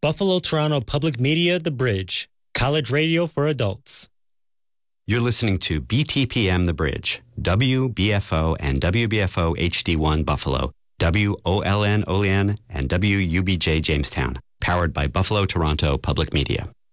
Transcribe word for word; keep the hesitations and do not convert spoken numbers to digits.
Buffalo Toronto Public Media, The Bridge, college radio for adults. You're listening to B T P M The Bridge, W B F O and W B F O H D one Buffalo, W O L N Olean, and W U B J Jamestown, powered by Buffalo Toronto Public Media.